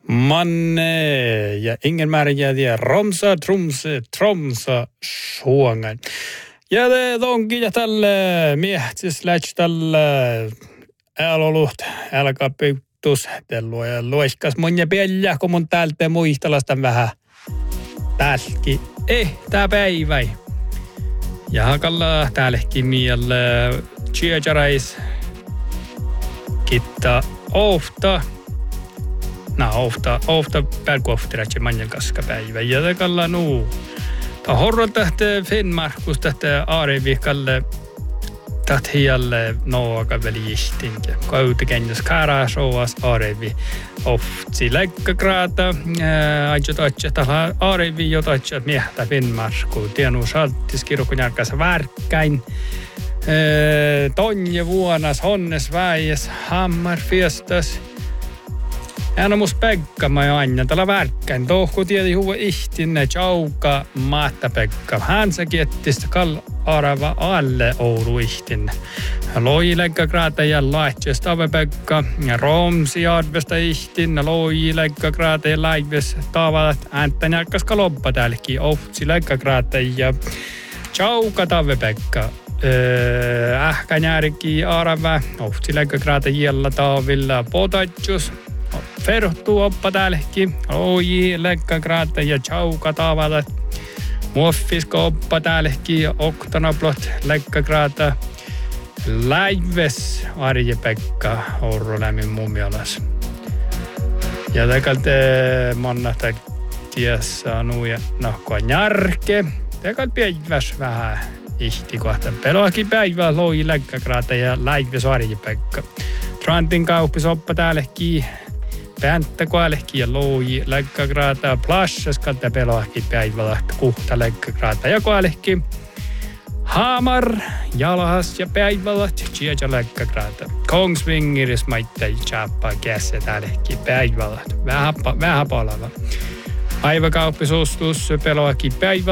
Manne ja ingen märjädiä romsa, tromsa, suongan. Ja det onkin ja tälle miehtisläts tälle äälolut, älkäpyttus, tellu ja luiskas mun ja piellä, kun mun täältä muistelastan vähän tälki. Tää päiväi. Ja hakalla täälläkin mielle tjäjarais kitta ofta. Ofta pärkuoftiratsi manjan kaskapäivä. Ja takalla ta horro tähtä Finnmarkus tähtä Aarevikalle tähtialle noaka väliistinkä. Kautakenjas karasovas Aarevi oftsi läkkäkraata. Ajotatsa tähän Aarevi jotatsa miehtä Finnmarsku. Tienu salttis kirkunjarkas värkkäin. Tonje vuonas, honnes väies, hammar fiestas. Hän on mus Pekka, mä aina tällä värkkäin. Tohku tieti huva ihtinne, tjauka, maatta Pekka. Hän sä kiettistä kall arava alle Oulu ihtinne. Loilegga kraata ja laitjes tave Pekka. Romsi arvesta ihtinne, loilegga kraata ja laitjes tavalat. Ääntä närkas kaloppa täälläkin. Ohtsi legga kraata ja tjauka tave Pekka. Ähkänjärki arava. Ohtsi legga kraata jällä taavilla potatjus. Ferhtuu oppa täälläkin. Oi, lekkakraata ja tjauka tavalla. Muoffisko oppa täälläkin. Oktanaplot, lekkakraata. Läives Arje-Pekka Orrolämmin mummialas. Ja täkältä mannahta tiessä nuja nahkoa njarke. Täkältä päiväs vähän ihti kohta. Peloakin päivää loi lekkakraata ja läives Arje-Pekka. Trantin kauppis oppa täälläkin. Pääntä koalehki ja loui läkkäkraata plassas kalta peloahki päivällä kuhta läkkäkraata ja koalehki. Hamar, jalhas ja päivällä tjäjä läkkäkraata. Kongsvingiris maittai tjappa kässä täälläkin päivällä. Vähän palava. Aivakauppis ostus peloahki päivällä.